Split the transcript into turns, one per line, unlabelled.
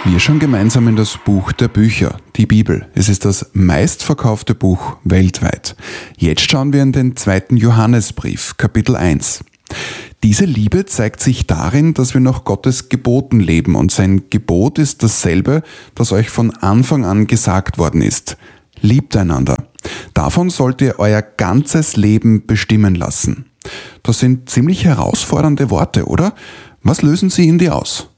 Wir schauen gemeinsam in das Buch der Bücher, die Bibel. Es ist das meistverkaufte Buch weltweit. Jetzt schauen wir in den 2. Johannesbrief, Kapitel 1. Diese Liebe zeigt sich darin, dass wir nach Gottes Geboten leben, und sein Gebot ist dasselbe, das euch von Anfang an gesagt worden ist. Liebt einander. Davon sollt ihr euer ganzes Leben bestimmen lassen. Das sind ziemlich herausfordernde Worte, oder? Was lösen sie in dir aus?